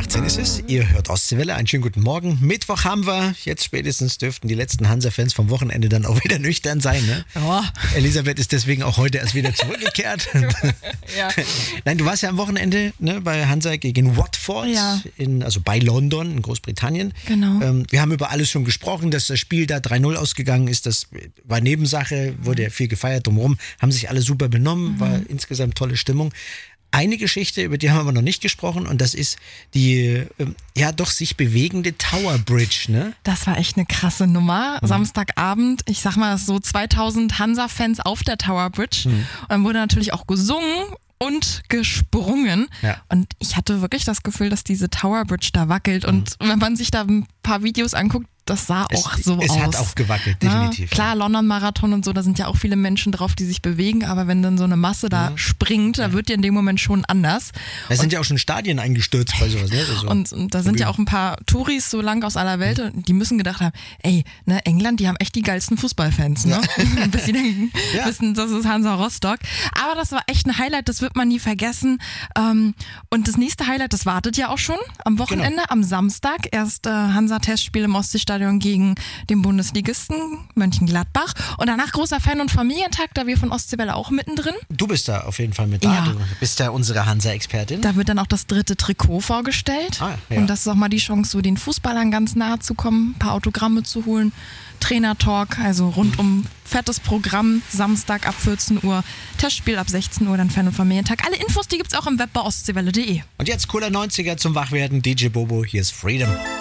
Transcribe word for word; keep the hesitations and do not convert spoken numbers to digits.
achtzehn ist es. Ihr hört Ostseewelle. Einen schönen guten Morgen. Mittwoch haben wir. Jetzt spätestens dürften die letzten Hansa-Fans vom Wochenende dann auch wieder nüchtern sein. Ne? Ja. Elisabeth ist deswegen auch heute erst wieder zurückgekehrt. Ja. Nein, du warst ja am Wochenende ne, bei Hansa gegen Watford, Ja. in, also bei London in Großbritannien. Genau. Ähm, wir haben über alles schon gesprochen, dass das Spiel da drei null ausgegangen ist. Das war Nebensache, wurde ja viel gefeiert drumherum. Haben sich alle super benommen, war insgesamt tolle Stimmung. Eine Geschichte, über die haben wir aber noch nicht gesprochen, und das ist die ähm, ja doch sich bewegende Tower Bridge, ne? Das war echt eine krasse Nummer. Mhm. Samstagabend, ich sag mal so zweitausend Hansa-Fans auf der Tower Bridge. Mhm. Und dann wurde natürlich auch gesungen und gesprungen. Ja. Und ich hatte wirklich das Gefühl, dass diese Tower Bridge da wackelt. Mhm. Und wenn man sich da ein paar Videos anguckt, das sah es, auch so es aus. Es hat auch gewackelt, definitiv. Na, klar, London-Marathon und so, da sind ja auch viele Menschen drauf, die sich bewegen, aber wenn dann so eine Masse da ja. springt, da wird dir in dem Moment schon anders. Da sind ja auch schon Stadien eingestürzt bei sowas. Ne? So und, und da sind ja auch ein paar Touris so lang aus aller Welt, und die müssen gedacht haben, ey, ne, England, die haben echt die geilsten Fußballfans, ne? Ja. Bis sie denken, ja. wissen, das ist Hansa Rostock. Aber das war echt ein Highlight, das wird man nie vergessen. Und das nächste Highlight, das wartet ja auch schon am Wochenende, genau. am Samstag. Erst Hansa-Testspiel im Ostseestadion gegen den Bundesligisten Mönchengladbach. Und danach großer Fan- und Familientag, da wir von Ostseewelle auch mittendrin. Du bist da auf jeden Fall mit da. Ja. Du bist da unsere Hansa-Expertin. Da wird dann auch das dritte Trikot vorgestellt. Ah, ja. Und das ist auch mal die Chance, so den Fußballern ganz nahe zu kommen, ein paar Autogramme zu holen. Trainer-Talk, also rundum fettes Programm. Samstag ab vierzehn Uhr, Testspiel ab sechzehn Uhr, dann Fan- und Familientag. Alle Infos, die gibt's auch im Web bei ostseewelle punkt de. Und jetzt cooler neunziger zum Wachwerden. D J Bobo, hier ist Freedom.